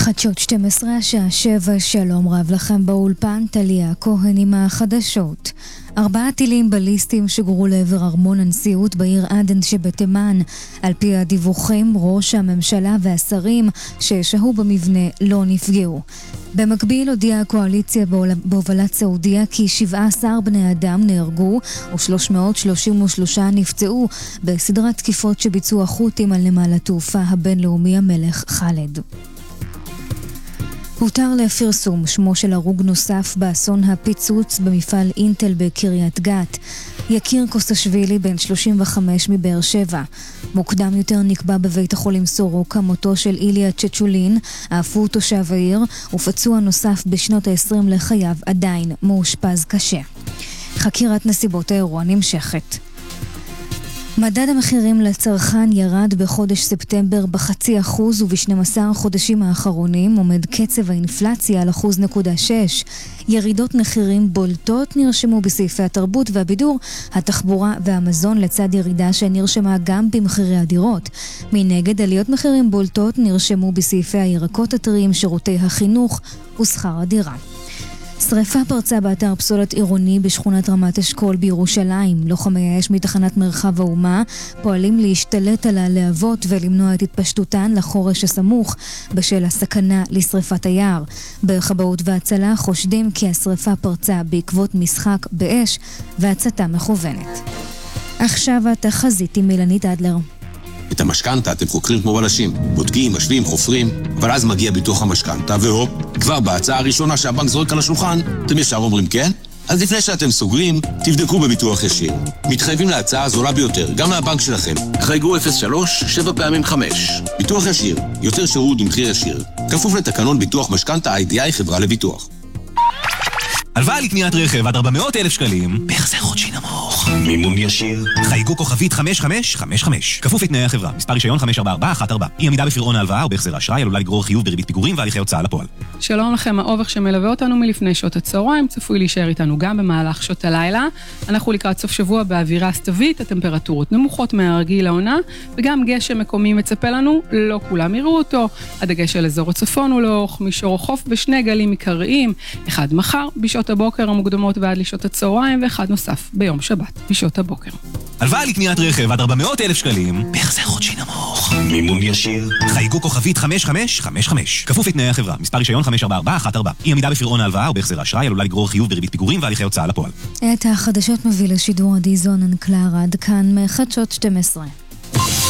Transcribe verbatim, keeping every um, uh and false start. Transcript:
חדשות שתים עשרה, השעה שבע, שלום רב לכם באולפן, טליה כהן עם החדשות. ארבעה טילים בליסטיים שגורו לעבר ארמון הנשיאות בעיר עדן שבתימן. על פי הדיווחים, ראש הממשלה והשרים ששהו במבנה לא נפגעו. במקביל הודיעה הקואליציה בהובלת סעודיה כי שבעה עשר בני אדם נהרגו ו-שלוש מאות שלושים ושלוש נפצעו בסדרת תקיפות שביצעו החות'ים על נמל התעופה הבינלאומי המלך חאלד. הותר לפרסום שמו של הרוג נוסף באסון הפיצוץ במפעל אינטל בקריית גת. יקיר קוסטשווילי בן שלושים וחמש מבאר שבע. מוקדם יותר נקבע בבית החולים סורוקה מותו של איליה צ'צ'ולין, אף הוא תושב העיר, ופצוע נוסף בשנות ה-עשרים לחייו עדיין מאושפז קשה. חקירת נסיבות האירוע נמשכת. מדד המחירים לצרכן ירד בחודש ספטמבר בחצי אחוז וב-שנים עשר החודשים האחרונים עומד קצב האינפלציה על אחוז נקודה שש. ירידות מחירים בולטות נרשמו בסעיפי התרבות והבידור, התחבורה והמזון לצד ירידה שנרשמה גם במחירי הדירות. מנגד עליות מחירים בולטות נרשמו בסעיפי הירקות הטריים, שירותי החינוך ושכר הדירה. שריפה פרצה באתר פסולת עירוני בשכונת רמת אשכול בירושלים. לוחמי האש מתחנת מרחב האומה פועלים להשתלט על הלהבות ולמנוע את התפשטותן לחורש הסמוך בשל הסכנה לשריפת היער. בכבאות והצלה חושדים כי השריפה פרצה בעקבות משחק באש והצתה מכוונת. עכשיו התחזית עם מילנית אדלר. את המשכנתה אתם חוקרים כמו בלשים, בודקים, משווים, חופרים, אבל אז מגיע ביטוח המשכנתה, והופ, כבר בהצעה הראשונה שהבנק זורק על השולחן, אתם ישר אומרים כן? אז לפני שאתם סוגרים, תבדקו בביטוח ישיר. מתחייבים להצעה הזולה ביותר, גם מהבנק שלכם. חייגו אפס שלוש שבע פעמים חמש. ביטוח ישיר, יותר שירות במחיר ישיר. כפוף לתקנון ביטוח משכנתה איי די איי חברה לביטוח. הלוואה לקניית רכב עד ארבע מאות אלף שקלים, בהחזר חודשי נמוך. מימון ישיר. חייגו כוכבית חמש חמש חמש חמש. כפוף לתנאי החברה. מספר רישיון חמש ארבע ארבע אחת ארבע. אי עמידה בפירעון ההלוואה או בהחזר האשראי עלולה לגרור חיוב בריבית פיגורים והליכי הוצאה לפועל. שלום לכם, האובך שמלווה אותנו מלפני שעות הצהריים, צפוי להישאר איתנו גם במהלך שעות הלילה. אנחנו לקראת סוף שבוע באווירה סתווית, הטמפרטורות נמוכות מהרגיל לעונה, וגם גשם מקומי מצפה לנו, לא כולם יראו אותו. הדגש של אזור הצפון הוא לאורך מישור החוף בשני גלים עיקריים, אחד מחר בשעות הבוקר המוקדמות ועד לשעות הצהריים, ואחד נוסף ביום שבת בשעות הבוקר. הלוואה לקניית רכב עד ארבע מאות אלף שקלים, בהחזר חודשי נמוך. מימון ישיר. חייגו כוכבית חמש חמש חמש חמש. כפוף לתנאי החברה. מספר רישיון חמש ארבע ארבע אחת ארבע. אי עמידה בפירעון ההלוואה או בהחזר האשראי עלולה לגרור חיוב בריבית פיגורים והליכי הוצאה לפועל. את החדשות מביא לשידור עדי זונן קלר, עד כאן מחדשות שתים עשרה.